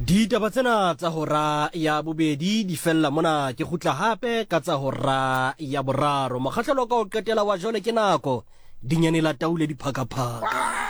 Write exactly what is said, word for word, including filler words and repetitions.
Ditaba tsena tsa hora ya bobedi di fella mona ke gutla hape ka tsa hora ya boraro. Makgahlelo ka o qetela wa jole ke nako dinyane la taule di phakaphaka.